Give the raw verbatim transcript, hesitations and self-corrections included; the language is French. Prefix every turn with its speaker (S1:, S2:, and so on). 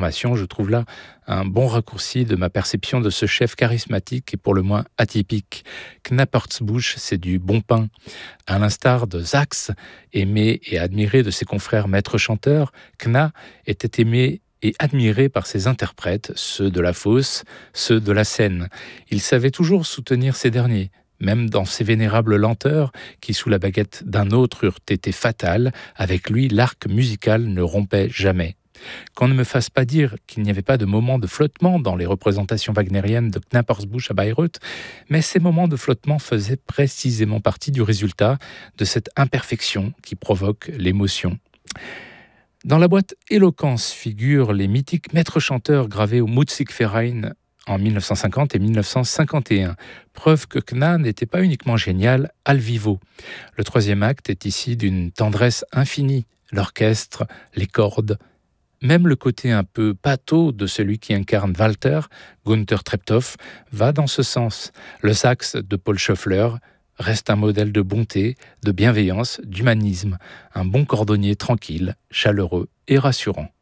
S1: affirmation, je trouve là un bon raccourci de ma perception de ce chef charismatique et pour le moins atypique. Knappertsbusch, c'est du bon pain. À l'instar de Sachs, aimé et admiré de ses confrères maîtres chanteurs, Kna était aimé et admiré par ses interprètes, ceux de la fosse, ceux de la scène. Il savait toujours soutenir ces derniers, même dans ses vénérables lenteurs qui, sous la baguette d'un autre, eurent été fatales. Avec lui, l'arc musical ne rompait jamais. Qu'on ne me fasse pas dire qu'il n'y avait pas de moments de flottement dans les représentations wagnériennes de Knappertsbusch à Bayreuth, mais ces moments de flottement faisaient précisément partie du résultat de cette imperfection qui provoque l'émotion. Dans la boîte Éloquence figurent les mythiques maîtres chanteurs gravés au Musikverein en mille neuf cent cinquante et mille neuf cent cinquante et un. Preuve que Kna n'était pas uniquement génial, al vivo. Le troisième acte est ici d'une tendresse infinie. L'orchestre, les cordes, même le côté un peu pâteau de celui qui incarne Walter, Günther Treptow, va dans ce sens. Le sax de Paul Schöffler reste un modèle de bonté, de bienveillance, d'humanisme. Un bon cordonnier tranquille, chaleureux et rassurant.